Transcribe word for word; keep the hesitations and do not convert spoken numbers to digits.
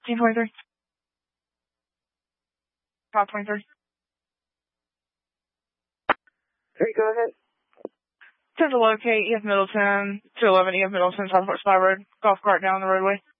ten twenty-three. five twenty-three. Hey, go ahead. ten to locate E F Middleton, two eleven E F Middleton, South Fort Spy Road. Golf cart down the roadway.